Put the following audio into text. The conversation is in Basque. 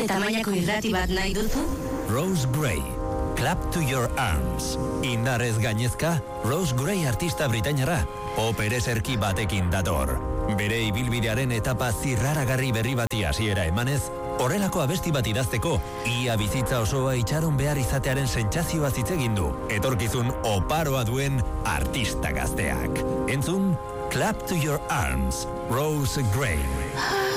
Zure tamainako irrati bat nahi duzu? Rose Gray, Clap to Your Arms. Indarrez gainezka, Rose Gray artista britainarra, pop ereserki batekin dator. Bere ibilbidearen etapa zirraragarri berri bati hasiera emanez, horrelako abesti bat idazteko, ia bizitza osoa itxaron behar izatearen sentsazioa zitzegin du, etorkizun oparoa duen artista gazteak. Entzun, Clap to Your Arms, Rose Gray.